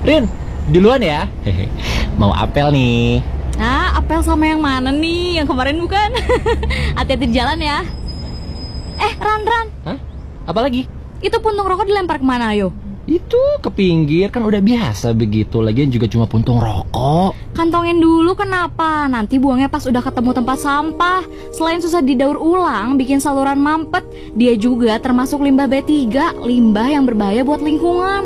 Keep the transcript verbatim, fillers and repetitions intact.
Rin, duluan ya. Hehe. Mau apel nih. Ah, apel sama yang mana nih? Yang kemarin bukan? Hati-hati di jalan ya. Eh, Ran, Ran. Hah? Apa lagi? Itu puntung rokok dilempar kemana, ayo? Itu ke pinggir, kan udah biasa begitu. Lagian juga cuma puntung rokok. Kantongin dulu, kenapa? Nanti buangnya pas udah ketemu tempat sampah. Selain susah didaur ulang, bikin saluran mampet, dia juga termasuk limbah B tiga, limbah yang berbahaya buat lingkungan.